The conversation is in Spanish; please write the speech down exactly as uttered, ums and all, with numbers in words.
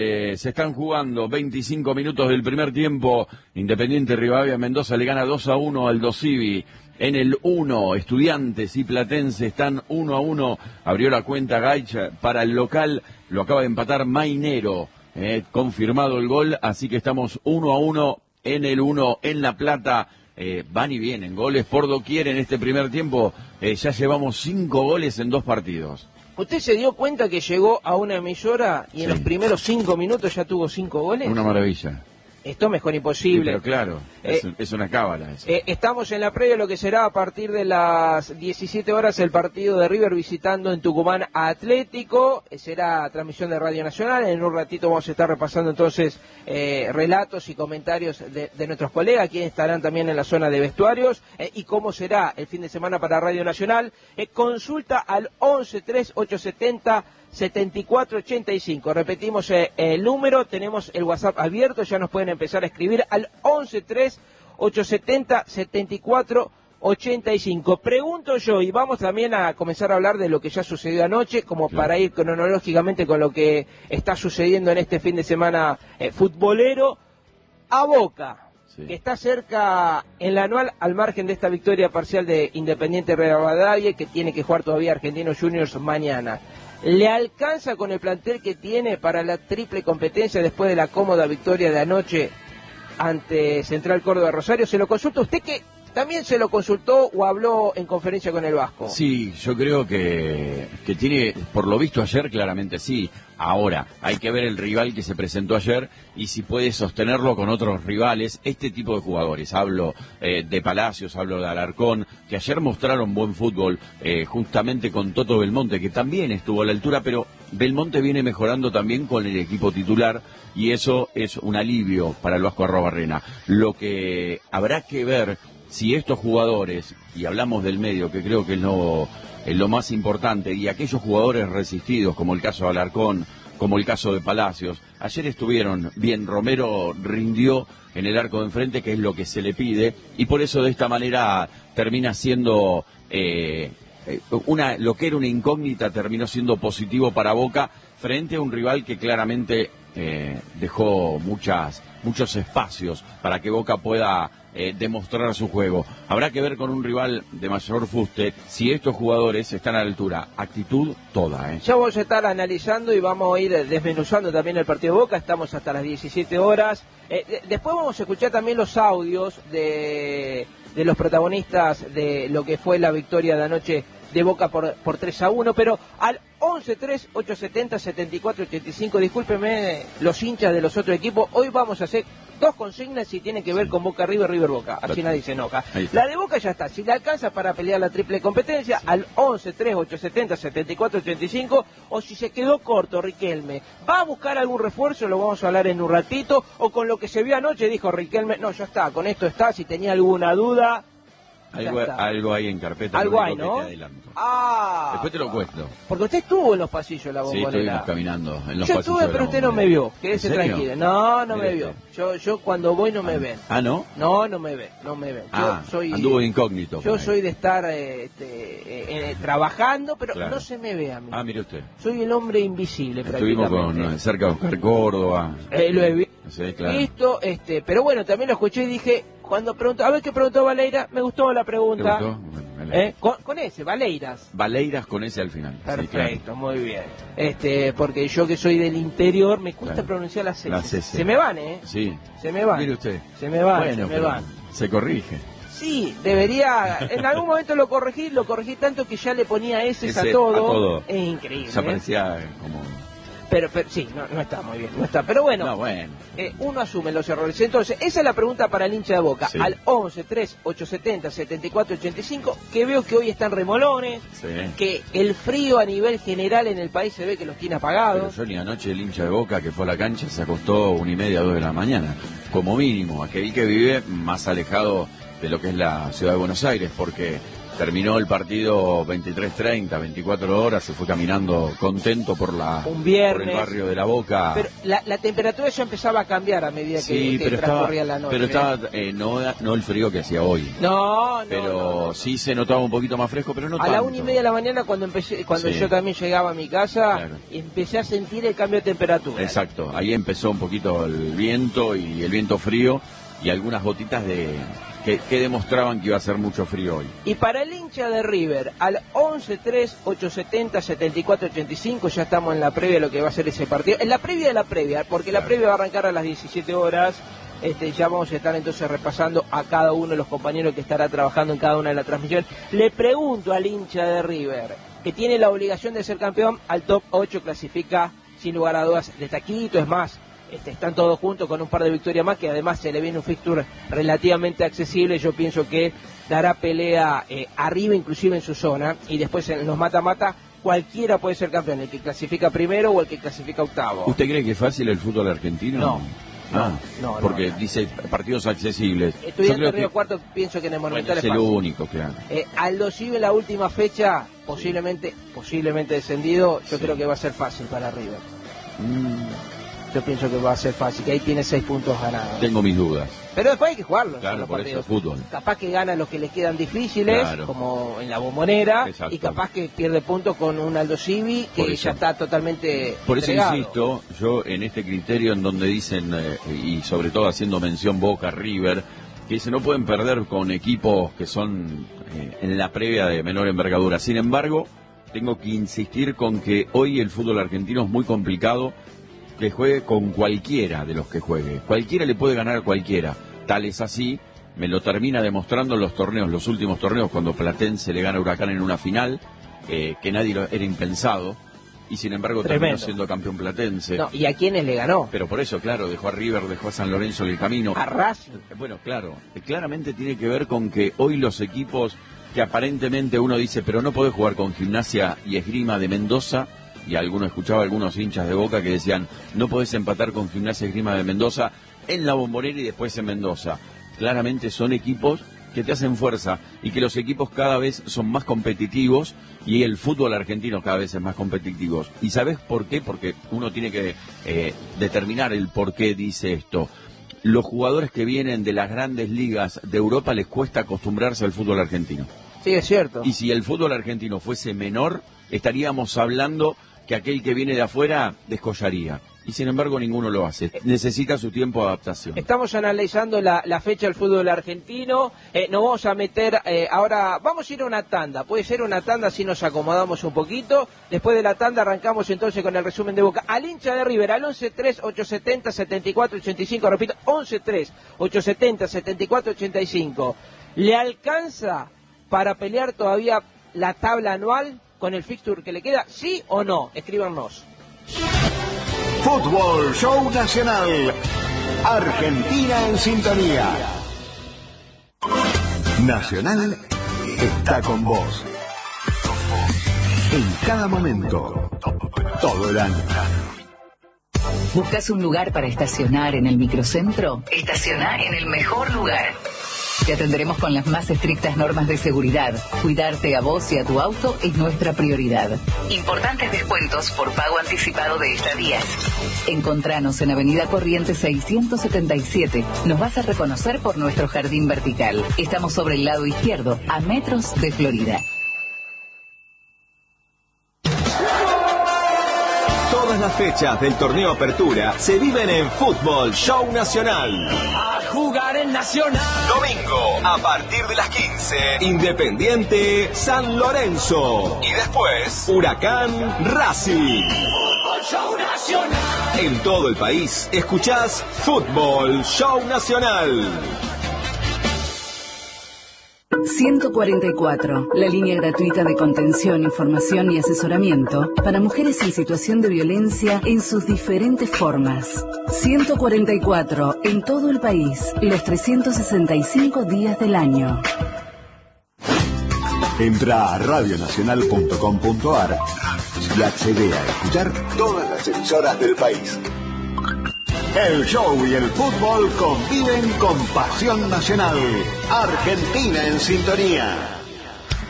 Eh, se están jugando veinticinco minutos del primer tiempo. Independiente Rivadavia Mendoza le gana dos a uno al Dosivi. En el uno, Estudiantes y Platense están uno a uno. Abrió la cuenta Gaich para el local. Lo acaba de empatar Mainero. Eh, confirmado el gol, así que estamos uno a uno en el uno en La Plata. Eh, van y vienen, goles por doquier en este primer tiempo. Eh, ya llevamos cinco goles en dos partidos. ¿Usted se dio cuenta que llegó a una emisora y en sí. los primeros cinco minutos ya tuvo cinco goles? Una maravilla. Esto mejor imposible. Sí, pero claro, es, eh, es una cábala eso. Eh, estamos en la previa de lo que será a partir de las diecisiete horas el partido de River visitando en Tucumán a Atlético. Eh, será transmisión de Radio Nacional. En un ratito vamos a estar repasando entonces eh, relatos y comentarios de, de nuestros colegas, quienes estarán también en la zona de vestuarios, eh, y cómo será el fin de semana para Radio Nacional. Eh, consulta al once tres ocho setenta setenta y cuatro ochenta y cinco. Repetimos eh, el número, tenemos el WhatsApp abierto, ya nos pueden empezar a escribir al once tres ocho setenta setenta y cuatro ochenta y cinco. Pregunto yo, y vamos también a comenzar a hablar de lo que ya sucedió anoche, como claro. para ir cronológicamente con lo que está sucediendo en este fin de semana eh, futbolero. A Boca, sí. que está cerca en la anual, al margen de esta victoria parcial de Independiente Rivadavia, que tiene que jugar todavía Argentinos Juniors mañana. ¿Le alcanza con el plantel que tiene para la triple competencia después de la cómoda victoria de anoche ante Central Córdoba Rosario? ¿Se lo consulta usted, que también se lo consultó o habló en conferencia con el Vasco? Sí, yo creo que, que tiene, por lo visto ayer, claramente sí. Ahora, hay que ver el rival que se presentó ayer y si puede sostenerlo con otros rivales, este tipo de jugadores. Hablo eh, de Palacios, hablo de Alarcón, que ayer mostraron buen fútbol, eh, justamente con Toto Belmonte, que también estuvo a la altura, pero Belmonte viene mejorando también con el equipo titular y eso es un alivio para el Vasco Arrobarrena. Lo que habrá que ver si estos jugadores, y hablamos del medio, que creo que es lo, es lo más importante, y aquellos jugadores resistidos, como el caso de Alarcón, como el caso de Palacios, ayer estuvieron bien. Romero rindió en el arco de enfrente, que es lo que se le pide, y por eso de esta manera termina siendo eh, una, lo que era una incógnita, terminó siendo positivo para Boca, frente a un rival que claramente eh, dejó muchas, muchos espacios para que Boca pueda Eh, demostrar su juego. Habrá que ver con un rival de mayor fuste si estos jugadores están a la altura. Actitud toda, ¿eh? Ya vamos a estar analizando y vamos a ir desmenuzando también el partido de Boca. Estamos hasta las diecisiete horas. Eh, de, después vamos a escuchar también los audios de, de los protagonistas de lo que fue la victoria de anoche de Boca por, por tres a uno, pero al once tres ocho setenta setenta y cuatro ochenta y cinco, discúlpenme los hinchas de los otros equipos, hoy vamos a hacer dos consignas y tienen que ver con Boca River, River Boca, así nadie se enoja. La de Boca ya está, si le alcanza para pelear la triple competencia, sí. al once tres ocho setenta setenta y cuatro ochenta y cinco, o si se quedó corto Riquelme, ¿va a buscar algún refuerzo? Lo vamos a hablar en un ratito, o con lo que se vio anoche dijo Riquelme, no, ya está, con esto está, si tenía alguna duda... Algo, algo hay en carpeta. Algo hay, ¿no? Ah. Después te lo cuento. Porque usted estuvo en los pasillos de la Bombonera. Sí, estuvimos caminando en los Yo pasillos estuve, pero usted no me vio. Quédese tranquilo. No, no Mira me vio. usted. Yo, yo cuando voy no me ah, ven. ¿Ah, no? No, no me ven, no me ven. Yo ah, soy, anduvo incógnito. Yo soy de estar eh, este, eh, eh, trabajando, pero claro. no se me ve a mí. Ah, mire usted. Soy el hombre invisible. Estuvimos con, cerca de Oscar Córdoba. Eh, lo he visto. Sí, claro. Visto, este, pero bueno, también lo escuché y dije, cuando preguntó, a ver qué preguntó Valeira, me gustó la pregunta. ¿Te gustó? Bueno, ¿Eh? con, con ese, Valeiras. Valeiras con ese al final. Perfecto, sí, claro. Muy bien. Este, porque yo que soy del interior me cuesta claro. pronunciar las las C. Se me van, ¿eh? Sí. Se me van. Mire usted. Se me van, bueno, se me van. Se corrige. Sí, debería, en algún momento lo corregí, lo corregí tanto que ya le ponía S ese, a, todo. a todo. Es increíble. Ya parecía ¿eh? como... Pero, pero sí, no, no está muy bien, no está. Pero bueno, no, bueno. Eh, uno asume los errores. Entonces, esa es la pregunta para el hincha de Boca. Sí. Al once tres ocho setenta setenta y cuatro ochenta y cinco, que veo que hoy están remolones, sí. que el frío a nivel general en el país se ve que los tiene apagados. Pero yo ni anoche el hincha de Boca que fue a la cancha se acostó una y media, dos de la mañana, como mínimo. Aquel que vive más alejado de lo que es la ciudad de Buenos Aires, porque terminó el partido veintitrés treinta, veinticuatro horas, se fue caminando contento por la Un viernes, por el barrio de La Boca. Pero la, la temperatura ya empezaba a cambiar a medida que, sí, que pero transcurría estaba, la noche. pero estaba eh, no, no el frío que hacía hoy. No, no. Pero no, no. sí se notaba un poquito más fresco, pero no a tanto. la una y media de la mañana cuando empecé, cuando Sí. yo también llegaba a mi casa, Claro. empecé a sentir el cambio de temperatura. Exacto, ahí empezó un poquito el viento y el viento frío y algunas gotitas de que, que demostraban que iba a ser mucho frío hoy. Y para el hincha de River, al once tres ochocientos setenta setenta y cuatro ochenta y cinco, ya estamos en la previa de lo que va a ser ese partido. En la previa de la previa, porque Claro. la previa va a arrancar a las diecisiete horas. Este, ya vamos a estar entonces repasando a cada uno de los compañeros que estará trabajando en cada una de las transmisiones. Le pregunto al hincha de River, que tiene la obligación de ser campeón, al top ocho clasifica sin lugar a dudas de taquito, es más, este, están todos juntos con un par de victorias más, que además se le viene un fixture relativamente accesible. Yo pienso que dará pelea eh, arriba, inclusive en su zona, y después en los mata-mata cualquiera puede ser campeón, el que clasifica primero o el que clasifica octavo. ¿Usted cree que es fácil el fútbol argentino? No. Ah, No, no, porque no. dice partidos accesibles. Estudiante Yo de Río creo que Cuarto pienso que en el bueno, Monumental es es el fácil. único, claro. Eh, Aldo Civi en la última fecha, posiblemente, posiblemente descendido, yo Sí. creo que va a ser fácil para River. Mm, Yo pienso que va a ser fácil, que ahí tiene seis puntos ganados. tengo mis dudas. Pero después hay que jugarlo. Claro, los por eso partidos. es fútbol. Capaz que gana los que le quedan difíciles, Claro. como en la Bombonera, Exacto. y capaz que pierde puntos con un Aldo Civi Por que eso. ya está totalmente Por eso entregado. insisto, yo en este criterio en donde dicen, eh, y sobre todo haciendo mención Boca, River, que se no pueden perder con equipos que son eh, en la previa de menor envergadura. Sin embargo, tengo que insistir con que hoy el fútbol argentino es muy complicado que juegue con cualquiera de los que juegue. Cualquiera le puede ganar a cualquiera. Tal es así, me lo termina demostrando en los torneos, los últimos torneos, cuando Platense le gana a Huracán en una final, eh, que nadie lo, era impensado, y sin embargo Tremendo. terminó siendo campeón Platense. No, ¿y a quiénes le ganó? Pero por eso, claro, dejó a River, dejó a San Lorenzo en el camino. A Racing. Bueno, claro, eh, claramente tiene que ver con que hoy los equipos que aparentemente uno dice, pero no podés jugar con Gimnasia y Esgrima de Mendoza, y alguno escuchaba a algunos hinchas de Boca que decían, no podés empatar con Gimnasia y Esgrima de Mendoza en la Bombonera y después en Mendoza. Claramente son equipos que te hacen fuerza y que los equipos cada vez son más competitivos y el fútbol argentino cada vez es más competitivo. ¿Y sabes por qué? Porque uno tiene que eh, determinar el por qué dice esto. Los jugadores que vienen de las grandes ligas de Europa les cuesta acostumbrarse al fútbol argentino. Sí, es cierto. Y si el fútbol argentino fuese menor, estaríamos hablando que aquel que viene de afuera descollaría. Y sin embargo ninguno lo hace. Necesita su tiempo de adaptación. Estamos analizando la, la fecha del fútbol argentino. Eh, nos vamos a meter eh, ahora, vamos a ir a una tanda. Puede ser una tanda si nos acomodamos un poquito. Después de la tanda arrancamos entonces con el resumen de Boca. Al hincha de River, al once tres ochocientos setenta setenta y cuatro ochenta y cinco, repito, once tres ochocientos setenta setenta y cuatro ochenta y cinco. ¿Le alcanza para pelear todavía la tabla anual con el fixture que le queda? ¿Sí o no? Escríbanos. Fútbol Show Nacional. Argentina en sintonía. Nacional está con vos. En cada momento. Todo el año. ¿Buscas un lugar para estacionar en el microcentro? Estaciona en el mejor lugar. Te atenderemos con las más estrictas normas de seguridad. Cuidarte a vos y a tu auto es nuestra prioridad. Importantes descuentos por pago anticipado de estadías. Encontranos en Avenida Corrientes seiscientos setenta y siete. Nos vas a reconocer por nuestro jardín vertical. Estamos sobre el lado izquierdo, a metros de Florida. Todas las fechas del torneo Apertura se viven en Fútbol Show Nacional. A jugar en Nacional. Domingo, a partir de las quince, Independiente San Lorenzo. Y después, Huracán Racing. Fútbol Show Nacional. En todo el país, escuchás Fútbol Show Nacional. ciento cuarenta y cuatro, la línea gratuita de contención, información y asesoramiento para mujeres en situación de violencia en sus diferentes formas. ciento cuarenta y cuatro, en todo el país, los trescientos sesenta y cinco días del año. Entra a radio nacional punto com punto a r y accede a escuchar todas las emisoras del país. El show y el fútbol conviven con pasión nacional. Argentina en sintonía.